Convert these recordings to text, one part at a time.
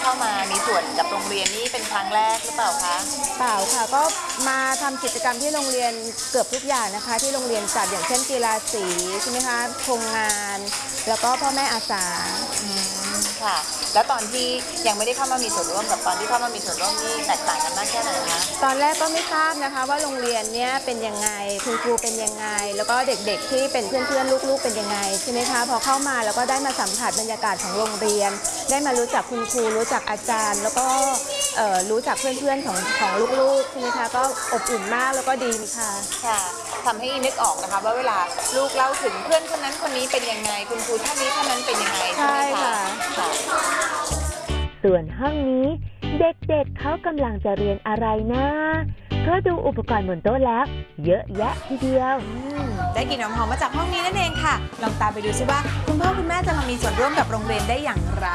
เข้ามามีส่วนกับโรงเรียนนี่เป็นครั้งแรกหรือเปล่าคะเปล่าค่ะก็มาทำกิจกรรมที่โรงเรียนเกือบทุกอย่างนะคะที่โรงเรียนจัดอย่างเช่นกีฬาสีใช่ไหมคะโครงงานแล้วก็พ่อแม่อาสาค่ะแล้วตอนที่ยังไม่ได้เข้ามามีส่วนร่วมกับตอนที่เข้ามามีส่วนร่วมนี่แตกต่างกันมากแค่ไหนคะตอนแรกก็ไม่ทราบนะคะว่าโรงเรียนเนี้ยเป็นยังไงคุณครูเป็นยังไงแล้วก็เด็กๆที่เป็นเพื่อนๆลูกๆเป็นยังไงใช่ไหมคะพอเข้ามาแล้วก็ได้มาสัมผัสบรรยากาศของโรงเรียนได้มารู้จักคุณครูรู้จักอาจารย์แล้วก็รู้จักเพื่อนๆของลูกๆใช่ไหมคะก็อบอุ่นมากแล้วก็ดีค่ะค่ะทำให้นึกออกนะคะว่าเวลาลูกเล่าถึงเพื่อนคนนั้นคนนี้เป็นยังไงคุณครูท่านนี้ท่านนั้นเป็นยังไงใช่ไหมคะส่วนห้องนี้เด็กๆเขากำลังจะเรียนอะไรนะเพราะดูอุปกรณ์บนโต๊ะแล้วเยอะแยะทีเดียวได้กลิ่นหอมๆมาจากห้องนี้นั่นเองค่ะลองตามไปดูซิว่าคุณพ่อคุณแม่จะมามีส่วนร่วมกับโรงเรียนได้อย่างไร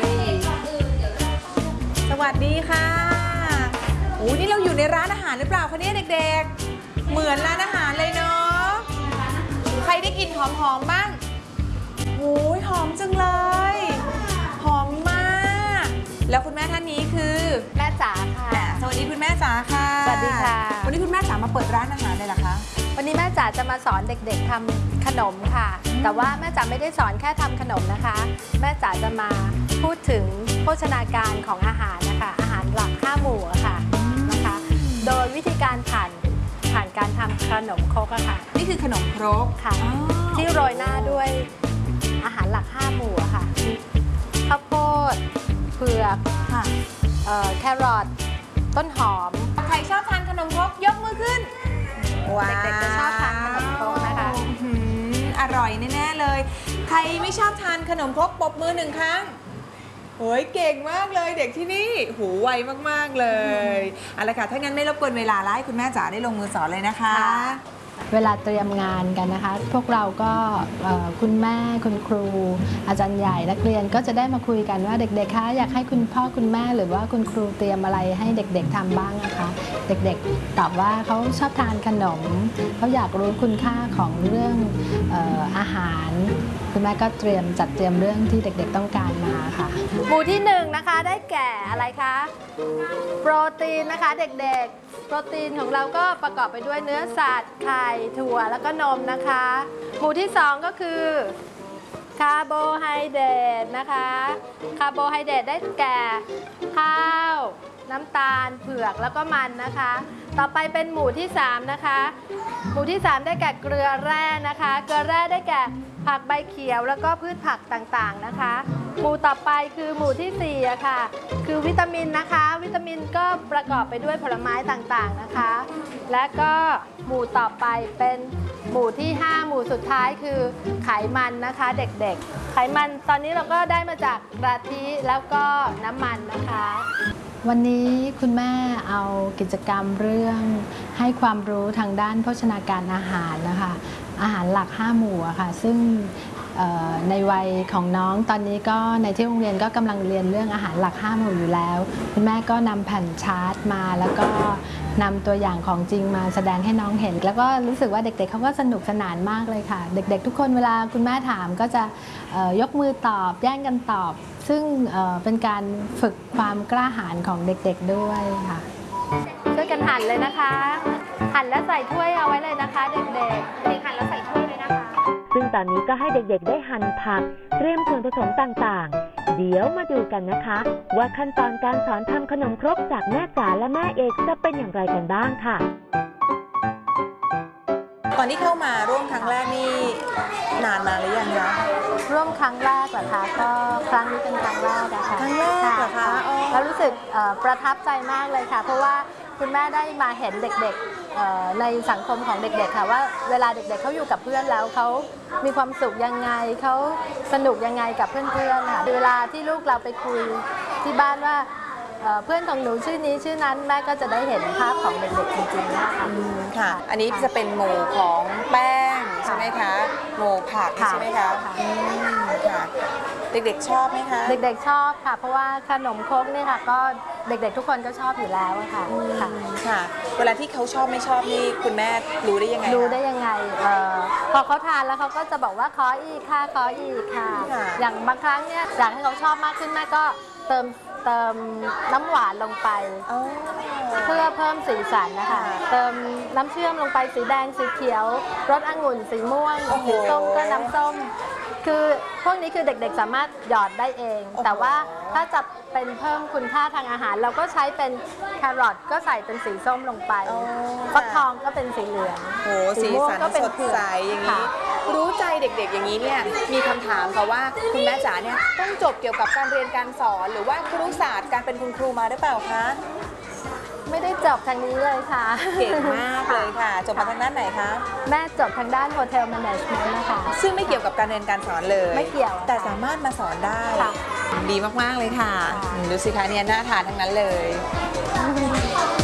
สวัสดีค่ะโอ้นี่เราอยู่ในร้านอาหารหรือเปล่าคะเนี่ยเด็กๆเหมือนร้านอาหารเลยเนาะใครได้กลิ่นหอมๆบ้างโอ้ยหอมจังเลยหอมมากแล้วคุณแม่ท่านนี้คือแม่จ๋าค่ะสวัสดีคุณแม่จ๋าค่ะสวัสดีค่ะวันนี้คุณแม่จ๋ามาเปิดร้านอาหารเลยเหรอคะวันนี้แม่จ๋าจะมาสอนเด็กๆทำขนมค่ะแต่ว่าแม่จ๋าไม่ได้สอนแค่ทำขนมนะคะแม่จ๋าจะมาพูดถึงโภชนาการของอาหารนะคะอาหารหลัก5 หมู่ค่ะนะคะโดยวิธีการผ่านการทำขนมครกค่ะนี่คือขนมครกค่ะที่โรยหน้าด้วยอาหารหลัก5 หมู่ค่ะข้าวโพดเผือกแครอทต้นหอมใครชอบทานขนมครกยกมือขึ้นว้าวเด็กๆจะชอบทานขนมครกนะคะอร่อยแน่ๆเลยใครไม่ชอบทานขนมครกปรบมือ1 ครั้งโอ้ยเก่งมากเลยเด็กที่นี่หูไวมากๆเลยเอาละค่ะถ้างั้นไม่รบกวนเวลาแล้วให้คุณแม่จ๋าได้ลงมือสอนเลยนะคะเวลาเตรียมงานกันนะคะพวกเราก็คุณแม่คุณครูอาจารย์ใหญ่นักเรียนก็จะได้มาคุยกันว่าเด็กๆคะอยากให้คุณพ่อคุณแม่หรือว่าคุณครูเตรียมอะไรให้เด็กๆทำบ้างนะคะเด็กๆตอบว่าเขาชอบทานขนมเขาอยากรู้คุณค่าของเรื่องอาหารคุณแม่ก็จัดเตรียมเรื่องที่เด็กๆต้องการมาค่ะหมู่ที่1นะคะได้แก่อะไรคะโปรตีนนะคะเด็กๆโปรตีนของเราก็ประกอบไปด้วยเนื้อสัตว์ไข่ถั่วแล้วก็นมนะคะหมู่ที่2ก็คือคาร์โบไฮเดรตนะคะคาร์โบไฮเดรตได้แก่ข้าวน้ำตาลเผือกแล้วก็มันนะคะต่อไปเป็นหมู่ที่3นะคะหมู่ที่3ได้แก่เกลือแร่นะคะเกลือแร่ได้แก่ผักใบเขียวแล้วก็พืชผักต่างๆนะคะหมู่ต่อไปคือหมู่ที่4อะค่ะคือวิตามินนะคะวิตามินก็ประกอบไปด้วยผลไม้ต่างๆนะคะและก็หมู่ต่อไปเป็นหมู่ที่5หมู่สุดท้ายคือไขมันนะคะเด็กๆไขมันตอนนี้เราก็ได้มาจากกะทิแล้วก็น้ำมันนะคะวันนี้คุณแม่เอากิจกรรมเรื่องให้ความรู้ทางด้านโภชนาการอาหารนะคะอาหารหลัก5 หมู่อะค่ะซึ่งในวัยของน้องตอนนี้ก็ในที่โรงเรียนก็กำลังเรียนเรื่องอาหารหลัก5 หมู่อยู่แล้วคุณแม่ก็นำแผ่นชาร์ตมาแล้วก็นำตัวอย่างของจริงมาแสดงให้น้องเห็นแล้วก็รู้สึกว่าเด็กๆเขาก็สนุกสนานมากเลยค่ะเด็กๆทุกคนเวลาคุณแม่ถามก็จะยกมือตอบแย่งกันตอบซึ่งเป็นการฝึกความกล้าหาญของเด็กๆด้วยค่ะช่วยกันหั่นเลยนะคะหั่นแล้วใส่ถ้วยเอาไว้เลยนะคะเด็กๆหั่นแล้วใส่ถ้วยเลยนะคะซึ่งตอนนี้ก็ให้เด็กๆได้หั่นผักเตรียมส่วนผสมต่างๆเดี๋ยวมาดูกันนะคะว่าขั้นตอนการสอนทำขนมครกจากแม่จ๋าและแม่เอกจะเป็นอย่างไรกันบ้างค่ะตอนที่เข้ามาร่วมครั้งแรกนี่นานมาหรือยังคะร่วมครั้งแรกเหรอคะก็ครั้งนี้เป็นครั้งแรกอะค่ะครั้งแรกเหรอคะแล้วรู้สึกประทับใจมากเลยค่ะเพราะว่าคุณแม่ได้มาเห็นเด็กๆในสังคมของเด็กๆค่ะว่าเวลาเด็กๆเขาอยู่กับเพื่อนแล้วเขามีความสุขยังไงเขาสนุกยังไงกับเพื่อนๆค่ะเวลาที่ลูกเราไปคุยที่บ้านว่าเพื่อนของหนูชื่อนี้ชื่อนั้นแม่ก็จะได้เห็นภาพของเด็กๆจริงๆนะคะค่ะอันนี้จะเป็นหมู่ของแป้งใช่ไหมคะหมู่ผักใช่ไหมคะค่ะเด็กๆชอบไหมคะเด็กๆชอบค่ะเพราะว่าขนมครกนี่ค่ะก็เด็กๆทุกคนก็ชอบอยู่แล้วค่ะค่ะเวลาที่เขาชอบไม่ชอบนี่คุณแม่รู้ได้ยังไงรู้ได้ยังไงพอเขาทานแล้วเขาก็จะบอกว่าขออีกค่ะขออีกค่ะอย่างบางครั้งเนี่ยอยากให้เขาชอบมากขึ้นแม่ก็เติมเติมน้ำหวานลงไปอ๋อเพื่อเพิ่มสีสันนะคะค่ะเติมน้ำเชื่อมลงไปสีแดงสีเขียวรสองุ่นสีม่วงโอ้โหสีส้มก็น้ำส้ม คือพวกนี้คือเด็กๆสามารถหยอดได้เองโอ้โหแต่ว่าถ้าจะเป็นเพิ่มคุณค่าทางอาหาร เราก็ใช้เป็นแครอทก็ใส่เป็นสีส้มลงไปอ๋อฟักทองก็เป็นสีเหลืองโหสีสันก็เป็นสดเผือกใสอย่างนี้ค่ะรู้ใจเด็กๆอย่างนี้เนี่ยมีคำถามค่ะว่าคุณแม่จ๋าเนี่ยต้องจบเกี่ยวกับการเรียนการสอนหรือว่าครุศาสตร์การเป็นคุณครูมาหรือเปล่าคะไม่ได้จบทางนี้เลยค่ะเก่งมากเลยค่ะ จบมาทางด้านไหนคะแม่จบทางด้านโฮเทลแมネจเมนต์นะคะซึ่งไม่เกี่ยวกับการเรียนการสอนเลยไม่เกี่ยวค่ะแต่สามารถมาสอนได้ค่ะดีมากๆเลยค่ะค่ะดูสิคะเนี่ยน่าทานทั้งนั้นเลย